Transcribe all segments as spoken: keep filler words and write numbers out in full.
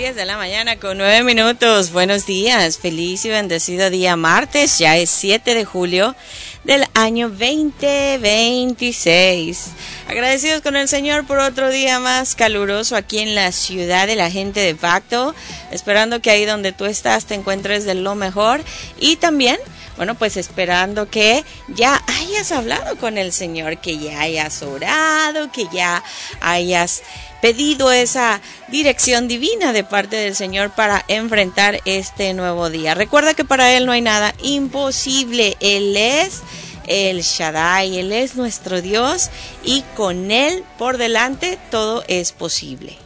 diez de la mañana con nueve minutos. Buenos días, feliz y bendecido día martes. Ya es siete de julio del año veinte veintiséis. Agradecidos con el Señor por otro día más caluroso aquí en la ciudad de la gente de Pacto. Esperando que ahí donde tú estás te encuentres de lo mejor. Y también, bueno, pues esperando que ya hayas hablado con el Señor, que ya hayas orado, que ya hayas pedido esa dirección divina de parte del Señor para enfrentar este nuevo día. Recuerda que para Él no hay nada imposible. Él es el Shaddai, Él es nuestro Dios y con Él por delante todo es posible.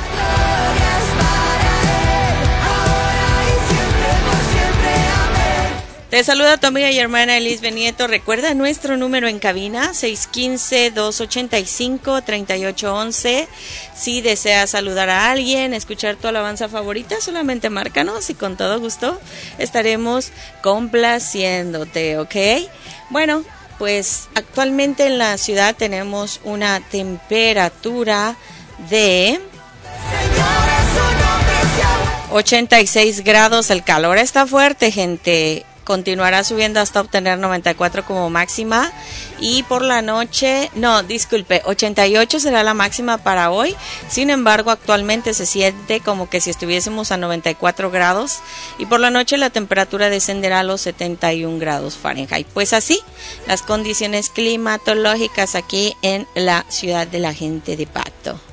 Te saluda tu amiga y hermana Elisbe Nieto. Recuerda nuestro número en cabina, seis uno cinco, dos ocho cinco, tres ocho uno uno. Si deseas saludar a alguien, escuchar tu alabanza favorita, solamente márcanos y con todo gusto estaremos complaciéndote, ¿ok? Bueno, pues actualmente en la ciudad tenemos una temperatura de ochenta y seis grados. El calor está fuerte, gente. Continuará subiendo hasta obtener noventa y cuatro como máxima y por la noche, no, disculpe, ochenta y ocho será la máxima para hoy. Sin embargo, actualmente se siente como que si estuviésemos a noventa y cuatro grados y por la noche la temperatura descenderá a los setenta y un grados Fahrenheit. Pues así, las condiciones climatológicas aquí en la ciudad de la gente de Pacto.